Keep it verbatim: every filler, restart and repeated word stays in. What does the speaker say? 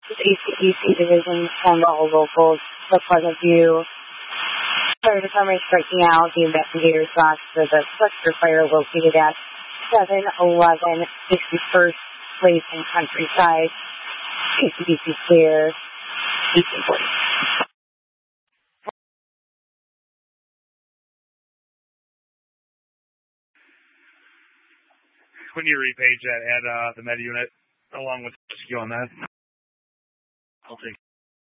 This A C D C Division ten all locals, the Pleasant View Fire Department striking out. The investigators got to the cluster fire located at seven eleven sixty-first Place and Countryside. A C D C clear. eighteen forty. When you repage that, add uh, the med unit along with rescue on that. I'll take